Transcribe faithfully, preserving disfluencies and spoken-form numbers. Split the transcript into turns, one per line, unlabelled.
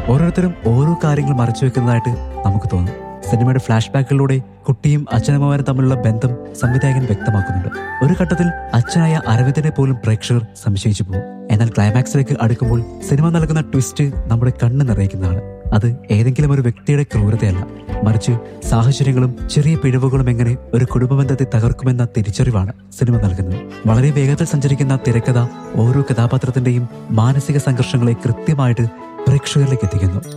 ഓരോരുത്തരും ഓരോ കാര്യങ്ങൾ മറച്ചു വെക്കുന്നതായിട്ട് നമുക്ക് തോന്നും. സിനിമയുടെ ഫ്ലാഷ് ബാക്കുകളിലൂടെ കുട്ടിയും അച്ഛനമ്മമാരും തമ്മിലുള്ള ബന്ധം സംവിധായകൻ വ്യക്തമാക്കുന്നുണ്ട്. ഒരു ഘട്ടത്തിൽ അച്ഛനായ അരവിന്ദനെ പോലും പ്രേക്ഷകർ സംശയിച്ചു പോകും. എന്നാൽ ക്ലൈമാക്സിലേക്ക് അടുക്കുമ്പോൾ സിനിമ നൽകുന്ന ട്വിസ്റ്റ് നമ്മുടെ കണ്ണ് നിറയിക്കുന്നതാണ്. അത് ഏതെങ്കിലും ഒരു വ്യക്തിയുടെ ക്രൂരതയല്ല, മറിച്ച് സാഹചര്യങ്ങളും ചെറിയ പിഴവുകളും എങ്ങനെ ഒരു കുടുംബബന്ധത്തെ തകർക്കുമെന്ന തിരിച്ചറിവാണ് സിനിമ നൽകുന്നത്. വളരെ വേഗത്തിൽ സഞ്ചരിക്കുന്ന തിരക്കഥ ഓരോ കഥാപാത്രത്തിന്റെയും മാനസിക സംഘർഷങ്ങളെ കൃത്യമായിട്ട് പ്രേക്ഷകരിലേക്ക് എത്തിക്കുന്നു.